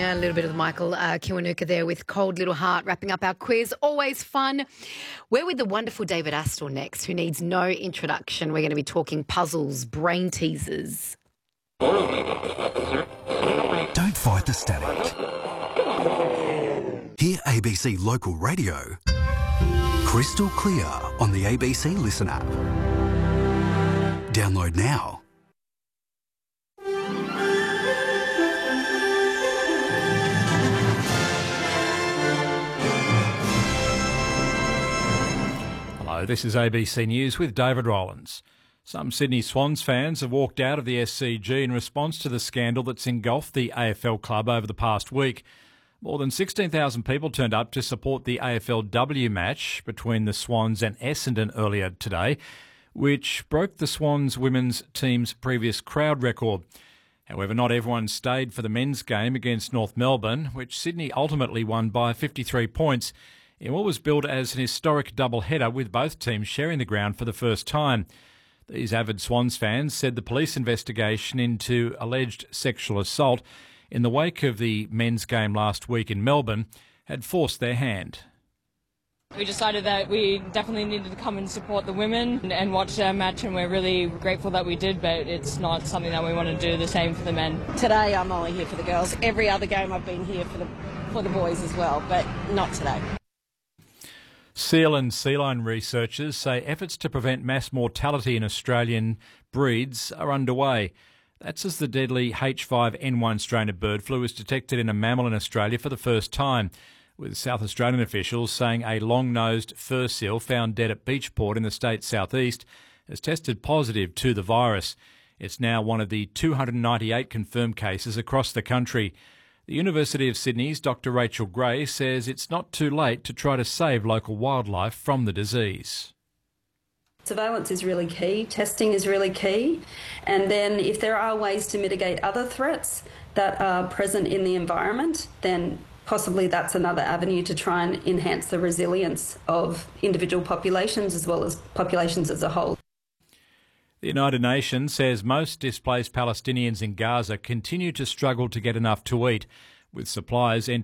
Yeah, a little bit of Michael Kiwanuka there with Cold Little Heart, wrapping up our quiz. Always fun. We're with the wonderful David Astor next, who needs no introduction. We're going to be talking puzzles, brain teasers. Don't fight the static. Hear ABC Local Radio crystal clear on the ABC Listen app. Download now. Hello, this is ABC News with David Rowlands. Some Sydney Swans fans have walked out of the SCG in response to the scandal that's engulfed the AFL club over the past week. More than 16,000 people turned up to support the AFLW match between the Swans and Essendon earlier today, which broke the Swans women's team's previous crowd record. However, not everyone stayed for the men's game against North Melbourne, which Sydney ultimately won by 53 points in what was billed as an historic double-header with both teams sharing the ground for the first time. These avid Swans fans said the police investigation into alleged sexual assault in the wake of the men's game last week in Melbourne had forced their hand. We decided that we definitely needed to come and support the women and watch their match, and we're really grateful that we did, but it's not something that we want to do the same for the men. Today I'm only here for the girls. Every other game I've been here for the boys as well, but not today. Seal and sea lion researchers say efforts to prevent mass mortality in Australian breeds are underway. That's as the deadly H5N1 strain of bird flu was detected in a mammal in Australia for the first time, with South Australian officials saying a long-nosed fur seal found dead at Beachport in the state's southeast has tested positive to the virus. It's now one of the 298 confirmed cases across the country. The University of Sydney's Dr. Rachel Gray says it's not too late to try to save local wildlife from the disease. Surveillance is really key, testing is really key, and then if there are ways to mitigate other threats that are present in the environment, then possibly that's another avenue to try and enhance the resilience of individual populations as well as populations as a whole. The United Nations says most displaced Palestinians in Gaza continue to struggle to get enough to eat, with supplies entering